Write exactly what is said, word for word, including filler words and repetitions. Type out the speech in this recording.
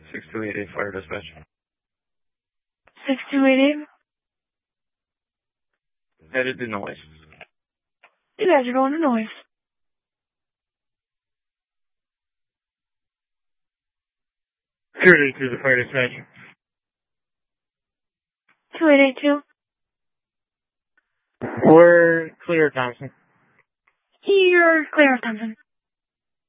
six two eight eight Fire Dispatch. six two eight eight? Headed to noise. You guys are going to noise. Security to the Fire Dispatch. two eight eight two? We're clear, Thompson. You're clear, Thompson.